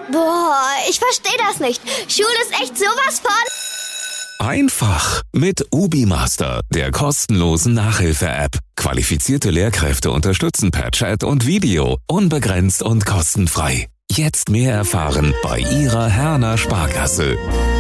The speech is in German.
Boah, ich verstehe das nicht. Schule ist echt sowas von... Einfach mit UbiMaster, der kostenlosen Nachhilfe-App. Qualifizierte Lehrkräfte unterstützen per Chat und Video, unbegrenzt und kostenfrei. Jetzt mehr erfahren bei Ihrer Herner Sparkasse.